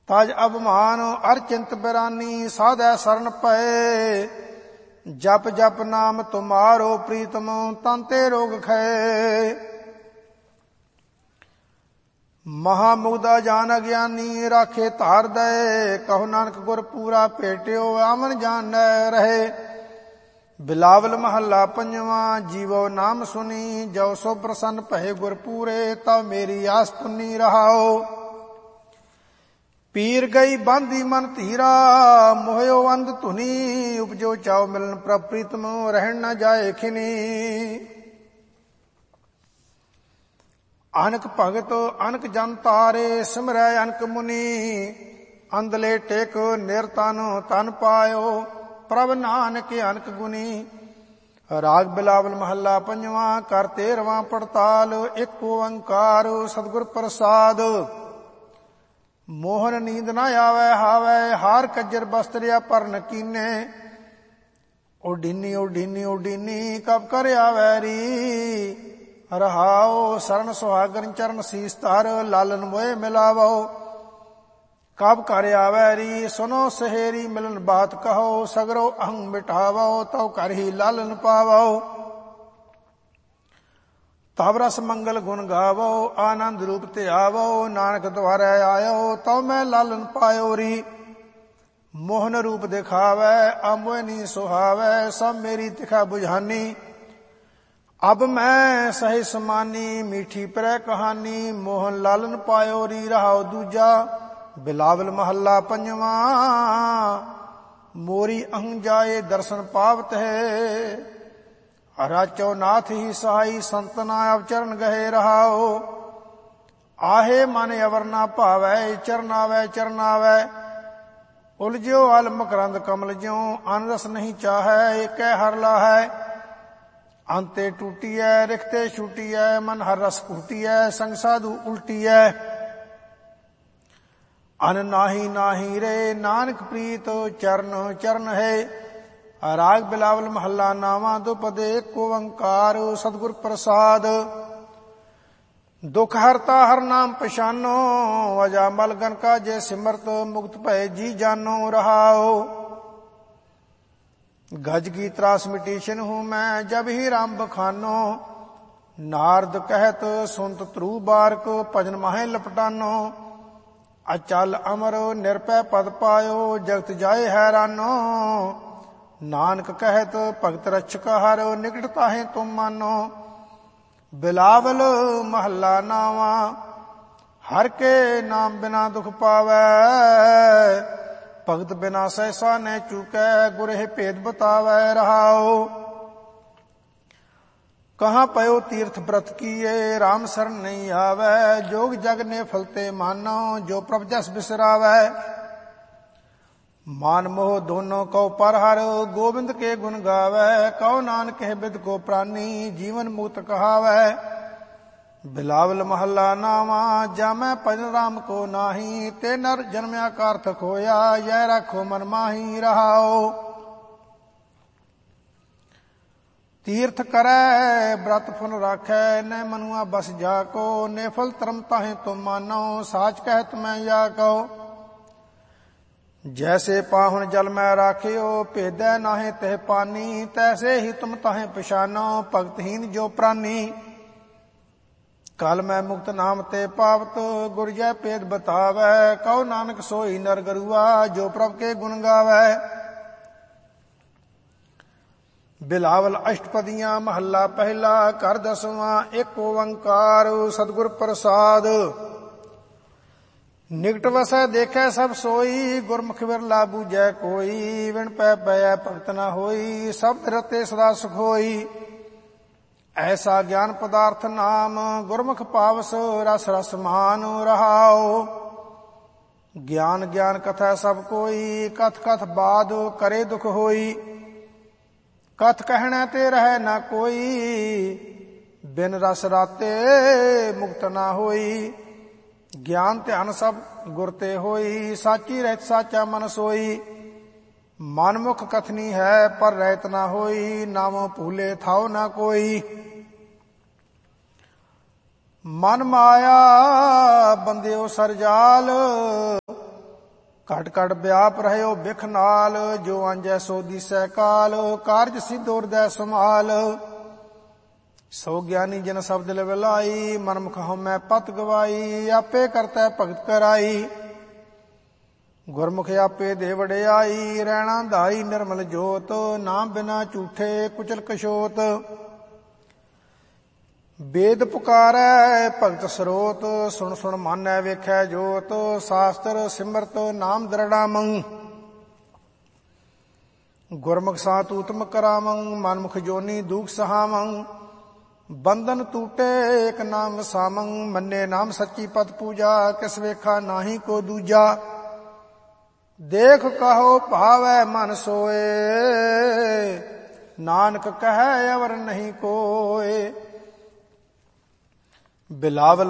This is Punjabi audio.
ਤਜ ਅਭਮਾਨ ਅਰ ਚਿੰਤ ਬਿਰਾਨੀ ਸਾਧੈ ਸਰਨ ਪਏ। ਜਪ ਜਪ ਨਾਮ ਤੁਮਾਰੋ ਪ੍ਰੀਤਮ ਤਨ ਤੇ ਰੋਗ ਖਏ। ਮਹਾਮੁਗਦਾ ਜਾਨ ਅਗਿਆਨੀ ਰਾਖੇ ਧਾਰ ਦਏ। ਕਹੋ ਨਾਨਕ ਗੁਰ ਪੂਰਾ ਭੇਟਿਓ ਆਵਨ ਜਾਣੈ ਰਹੇ। ਬਿਲਾਵਲ ਮਹੱਲਾ ਪੰਜਵਾਂ। ਜੀਵੋ ਨਾਮ ਸੁਨੀ ਜੋ ਸੋ ਪ੍ਰਸੰਨ ਭਏ ਗੁਰ ਪੂਰੇ। ਤਬ ਮੇਰੀ ਆਸ ਪੁੰਨੀ ਰਹਾਓ। ਪੀਰ ਗਈ ਬਾਂਧੀ ਮਨ ਧੀਰਾ ਮੋਹਿਓ ਅੰਧ ਧੁਨੀ। ਉਪਜੋ ਚਾਉ ਮਿਲਨ ਪ੍ਰਭ ਪ੍ਰੀਤਮ ਰਹਿਣ ਨ ਜਾਏ ਖਿਨੀ। ਅਨਕ ਭਗਤ ਅਨਕ ਜਨ ਤਾਰੇ ਸਿਮਰੈ ਅਨਕ ਮੁਨੀ। ਅੰਧਲੇ ਟੇਕ ਨਿਰਤਨ ਤਨ ਪਾਇਓ ਪ੍ਰਭ ਨਾਨਕ ਅਨਕ ਗੁਨੀ। ਰਾਗ ਬਿਲਾਵਲ ਮਹੱਲਾ ਪੰਜਵਾਂ। ਕਰ 13ਵਾਂ ਪੜਤਾਲ। ਇੱਕ ਓੰਕਾਰ ਸਤਿਗੁਰ ਪ੍ਰਸਾਦ। ਮੋਹਨ ਨੀਂਦ ਨਾ ਆਵੈ ਹਾਵੈ ਹਾਰ ਕੱਜਰ ਬਸਤਰਿਆ ਭਰਨ ਕੀਨੇ। ਓਡੀਨੀ ਓਡੀਨੀ ਓਡੀਨੀ ਕਬ ਕਰ ਆਵੈ ਰੀ। ਰਹਾਓ ਸਰਨ ਸੁਹਾਗਨ ਚਰਨ ਸੀਸ ਧਰ ਲਾਲਨ ਮੋਏ ਮਿਲਾਵੋ। ਕਬ ਕਰ ਆਵੈ ਰੀ ਸੁਨੋ ਸਹੇਰੀ ਮਿਲਨ ਬਾਤ ਕਹੋ। ਸਗਰੋ ਅਹੰ ਮਿਟਾਵੋ ਤਉ ਕਰ ਹੀ ਲਾਲਨ ਪਾਵੋ। ਤਬ ਰਸ ਮੰਗਲ ਗੁਣ ਗਾਵੋ ਆਨੰਦ ਰੂਪ ਤੇ ਆਵੋ। ਨਾਨਕ ਦੁਆਰੈ ਆਇਓ ਤਉ ਮੈਂ ਲਾਲਨ ਪਾਇਓ ਰੀ। ਮੋਹਨ ਰੂਪ ਦਿਖਾਵੈ ਆਮੋਇ ਨੀ ਸੁਹਾਵੈ। ਸਭ ਮੇਰੀ ਤਿਖਾ ਬੁਝਾਨੀ ਅਬ ਮੈਂ ਸਹਿ ਸਮਾਨੀ। ਮੀਠੀ ਪ੍ਰੈ ਕਹਾਨੀ ਮੋਹਨ ਲਾਲਨ ਪਾਇਓ ਰੀ। ਰਹਾਉ ਦੂਜਾ ਬਿਲਾਵਲ ਮਹੱਲਾ ਪੰਜਵਾਂ। ਮੋਰੀ ਅਹੰ ਜਾਏ ਦਰਸ਼ਨ ਪਾਵਤ ਹੈ। ਰਾਚੋ ਨਾਥ ਹੀ ਸਹਾਈ ਸੰਤਨਾ ਅਵਚਰਨ ਗਏ। ਰਹਾਓ ਆਹੇ ਮਨ ਅਵਰ ਨਾ ਭਾਵੈ ਚਰਨਾਵੈ ਚਰਨਾਵੈ। ਉਲਝਿਓ ਅਲ ਮਕਰੰਦ ਕਮਲ ਜਿਉ ਅਨ ਰਸ ਨਹੀਂ ਚਾਹੈ। ਏਕੈ ਹਰ ਲਾਹੈ ਅੰਤੇ ਟੂਟੀਐ। ਰਿਖਤੇ ਛੂਟੀਐ ਮਨ ਹਰ ਰਸ ਘੂਟੀਐ। ਸੰਗ ਸਾਧੂ ਉਲਟੀਐ ਅਨ ਨਾਹੀ ਨਾਹੀ ਰੇ। ਨਾਨਕ ਪ੍ਰੀਤ ਚਰਨ ਚਰਨ ਹੈ। ਰਾਗ ਬਿਲਾਵਲ ਮਹੱਲਾ ਨਾਵਾਂ। ਦੁਪਦੇ ਏਕ ਓੰਕਾਰ ਸਤਿਗੁਰ ਪ੍ਰਸਾਦ। ਦੁਖ ਹਰਤਾ ਹਰ ਨਾਮ ਪਛਾਨੋ। ਅਜਾ ਮਲ ਗਨ ਕਾ ਜੇ ਸਿਮਰਤ ਮੁਕਤ ਭਏ ਜੀ ਜਾਨੋ। ਰਹਾਓ गज की त्रास मिटी छिन्हु मैं जब ही राम बखानो। नारद कहत सुनत ध्रुव बारक भजन माहे लपटानो। अचल अमर निरपै पद पायो जगत जाए हैरानो। नानक कहत भगत रक्षक हर निकट ताहे तुम मानो। बिलावल महला नावा हर के नाम बिना दुख पावै। भगत बिना सहसा न चूकै गुर हे भेद बतावै। रहाओ कहाँ पयो तीर्थ व्रत किए राम शरण नहीं आवै। जोग जग ने फलते मानो जो प्रभ जस बिसरावै। मान मोह दोनों को पर हर गोविंद के गुण गावै। कहो नानक है बिद को प्राणी जीवन मुक्त कहावै। बिलावल महला नावा जामै भजन राम को नाही। ते नर जन्मया कार्थक होया यह राखो मन माही। रहाओ तीर्थ करै व्रत फुन राखै न मनुआ बस जाको। नेफल तरम ताहे तुम मानो साच कहत मैं या कहो। जैसे पाहुन जल में राखियो भेदै नाहे तह पानी। तैसे ही तुम ताहे पछानो भगतहीन जो प्राणी। कल मैं मुक्त नाम ते पावत गुर जय भेद बतावै। कहो नानक सोई नर गरुआ जो प्रभ के गुण गावै। बिलावल अष्टपदियां महला पहला कर 10वां। एक ओंकार सतगुर प्रसाद। निकट वसै देखै सब सोई गुरमुख बिरला बूझै कोई। विण पै पयै भगत न होई शब्द रते सदा सुख होई। ऐसा ज्ञान पदार्थ नाम गुरमुख पावस रस रस मान। रहाओ ज्ञान ज्ञान कथा सब कोई कथ कथ बाद करे दुख होई। कथ कहने ते रह न कोई बिन रस राते मुक्त न होई। ज्ञान ध्यान सब गुर ते होई साची रहत साचा मन सोई। मनमुख कथनी है पर रहत न होई नामो भूले थाओ न कोई। मन माया बंदियो सरजाल ਘਟ ਘਟ ਵਿਆਪ ਰਹਿਓ ਬਿਖ ਨਾਲ, ਜੋ ਆਂਜੈ ਸੋ ਦੀਸੈ ਕਾਲ, ਕਾਰਜ ਸਿਧ ਹਿਰਦੈ ਸਮਾਲ। ਸੋ ਗਿਆਨੀ ਜਨ ਸ਼ਬਦ ਲਵਲਾਈ, ਮਨਮੁਖ ਹਉਮੈ ਪਤ ਗਵਾਈ, ਆਪੇ ਕਰਤੈ ਭਗਤ ਕਰਾਈ। ਗੁਰਮੁਖ ਆਪੇ ਦੇ ਵਡਿਆਈ, ਰਹਿਣਾ ਧਾਈ ਨਿਰਮਲ ਜੋਤ, ਨਾਮ ਬਿਨਾ ਝੂਠੇ ਕੁਚਲ ਕਛੋਤ। ਵੇਦ ਪੁਕਾਰੈ ਭਗਤ ਸਰੋਤ, ਸੁਣ ਸੁਣ ਮਾਨੈ ਵੇਖੈ ਜੋਤ, ਸ਼ਾਸਤਰ ਸਿਮਰਤ ਨਾਮ ਦ੍ਰਿੜਾਮੰ। ਗੁਰਮੁਖ ਸਾਥ ਊਤਮ ਕਰਾਮੰ, ਮਨਮੁਖ ਜੋਨੀ ਦੁਖ ਸਹਾਮੰ। ਬੰਧਨ ਟੂਟੇ ਏਕ ਨਾਮ ਵਸਾਮੰ, ਮੰਨੇ ਨਾਮ ਸੱਚੀ ਪਦ ਪੂਜਾ, ਕਿਸ ਵੇਖਾ ਨਾਹੀ ਕੋ ਦੂਜਾ। ਦੇਖ ਕਹੋ ਭਾਵੈ ਮਨ ਸੋਏ, ਨਾਨਕ ਕਹੈ ਅਵਰ ਨਹੀਂ ਕੋਏ। ਬਿਲਾਵਲ